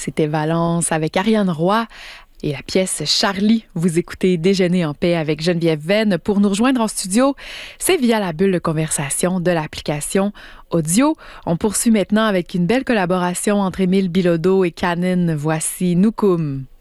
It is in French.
C'était Valence avec Ariane Roy et la pièce Charlie. Vous écoutez Déjeuner en paix avec Geneviève Venn. Pour nous rejoindre en studio, c'est via la bulle de conversation de l'application audio. On poursuit maintenant avec une belle collaboration entre Émile Bilodeau et Kanin. Voici Nukum.